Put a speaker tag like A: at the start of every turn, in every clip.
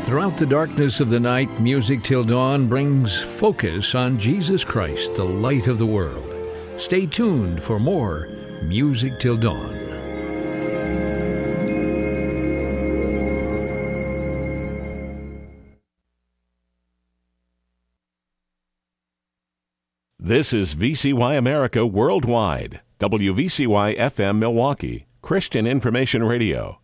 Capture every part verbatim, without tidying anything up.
A: Throughout the darkness of the night, Music Till Dawn brings focus on Jesus Christ, the light of the world. Stay tuned for more Music Till Dawn.
B: This is V C Y America Worldwide, W V C Y F M Milwaukee, Christian Information Radio.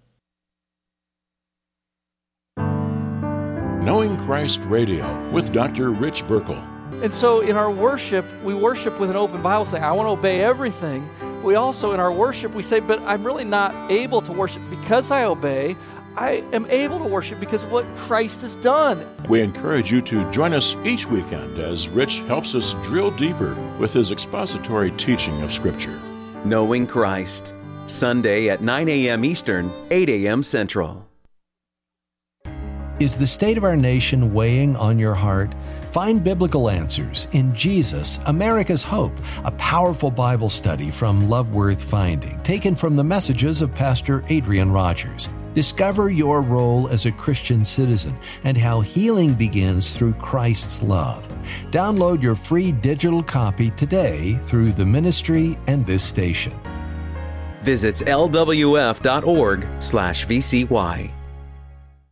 C: Knowing Christ Radio with Doctor Rich Burkle.
D: And so in our worship, we worship with an open Bible, saying, I want to obey everything. We also, in our worship, we say, but I'm really not able to worship because I obey. I am able to worship because of what Christ has done.
C: We encourage you to join us each weekend as Rich helps us drill deeper with his expository teaching of Scripture.
E: Knowing Christ, Sunday at nine a.m. Eastern, eight a.m. Central.
F: Is the state of our nation weighing on your heart? Find biblical answers in Jesus, America's Hope, a powerful Bible study from Love Worth Finding, taken from the messages of Pastor Adrian Rogers. Discover your role as a Christian citizen and how healing begins through Christ's love. Download your free digital copy today through the ministry and this station.
E: Visit L W F dot org slash V C Y.